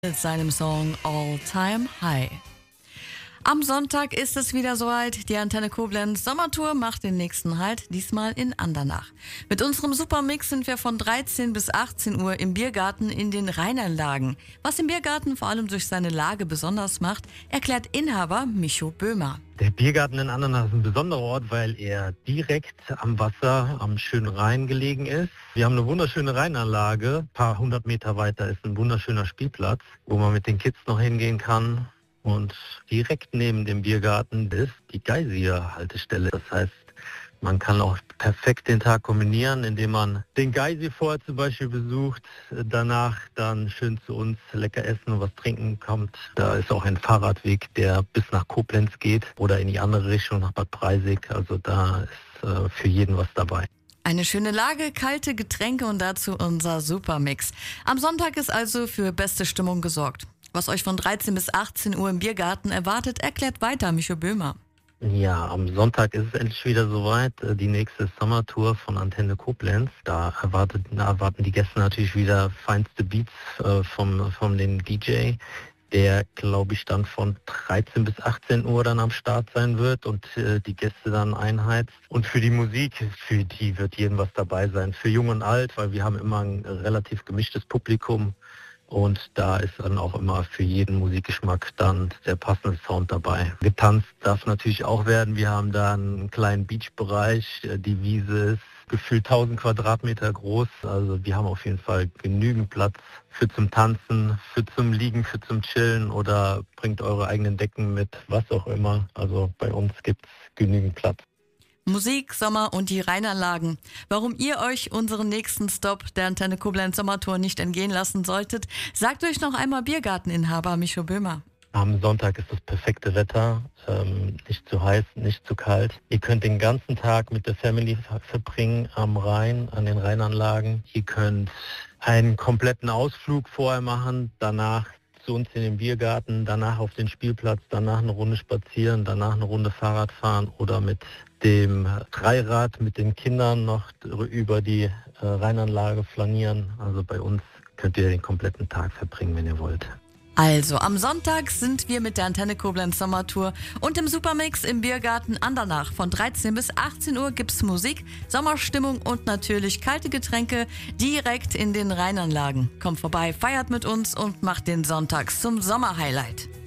mit seinem Song All Time High. Am Sonntag ist es wieder soweit. Die Antenne Koblenz Sommertour macht den nächsten Halt, diesmal in Andernach. Mit unserem Supermix sind wir von 13 bis 18 Uhr im Biergarten in den Rheinanlagen. Was den Biergarten vor allem durch seine Lage besonders macht, erklärt Inhaber Micho Böhmer. Der Biergarten in Andernach ist ein besonderer Ort, weil er direkt am Wasser, am schönen Rhein gelegen ist. Wir haben eine wunderschöne Rheinanlage. Ein paar hundert Meter weiter ist ein wunderschöner Spielplatz, wo man mit den Kids noch hingehen kann. Und direkt neben dem Biergarten ist die Geysir-Haltestelle. Das heißt, man kann auch perfekt den Tag kombinieren, indem man den Geysir vorher zum Beispiel besucht, danach dann schön zu uns lecker essen und was trinken kommt. Da ist auch ein Fahrradweg, der bis nach Koblenz geht oder in die andere Richtung nach Bad Breisig. Also da ist für jeden was dabei. Eine schöne Lage, kalte Getränke und dazu unser Supermix. Am Sonntag ist also für beste Stimmung gesorgt. Was euch von 13 bis 18 Uhr im Biergarten erwartet, erklärt weiter Micho Böhmer. Ja, am Sonntag ist es endlich wieder soweit. Die nächste Sommertour von Antenne Koblenz. Da erwarten die Gäste natürlich wieder feinste Beats vom den DJ, der, glaube ich, dann von 13 bis 18 Uhr dann am Start sein wird und die Gäste dann einheizt. Und für die Musik, für die wird jedem was dabei sein. Für Jung und Alt, weil wir haben immer ein relativ gemischtes Publikum. Und da ist dann auch immer für jeden Musikgeschmack dann der passende Sound dabei. Getanzt darf natürlich auch werden. Wir haben da einen kleinen Beachbereich. Die Wiese ist gefühlt 1000 Quadratmeter groß. Also wir haben auf jeden Fall genügend Platz für zum Tanzen, für zum Liegen, für zum Chillen oder bringt eure eigenen Decken mit, was auch immer. Also bei uns gibt's genügend Platz. Musik, Sommer und die Rheinanlagen. Warum ihr euch unseren nächsten Stop der Antenne Koblenz Sommertour nicht entgehen lassen solltet, sagt euch noch einmal Biergarteninhaber Micho Böhmer. Am Sonntag ist das perfekte Wetter, nicht zu heiß, nicht zu kalt. Ihr könnt den ganzen Tag mit der Family verbringen am Rhein, an den Rheinanlagen. Ihr könnt einen kompletten Ausflug vorher machen, danach zu uns in den Biergarten, danach auf den Spielplatz, danach eine Runde spazieren, danach eine Runde Fahrrad fahren oder mit dem Dreirad mit den Kindern noch über die Rheinanlage flanieren. Also bei uns könnt ihr den kompletten Tag verbringen, wenn ihr wollt. Also, am Sonntag sind wir mit der Antenne Koblenz Sommertour und im Supermix im Biergarten Andernach. Von 13 bis 18 Uhr gibt's Musik, Sommerstimmung und natürlich kalte Getränke direkt in den Rheinanlagen. Kommt vorbei, feiert mit uns und macht den Sonntag zum Sommerhighlight.